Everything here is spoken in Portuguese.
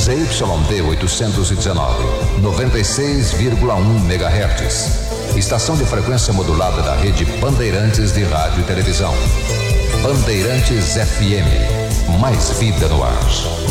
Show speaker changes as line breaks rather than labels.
ZYD 819, 96,1 MHz. Estação de frequência modulada da rede Bandeirantes de Rádio e Televisão. Bandeirantes FM. Mais vida no ar.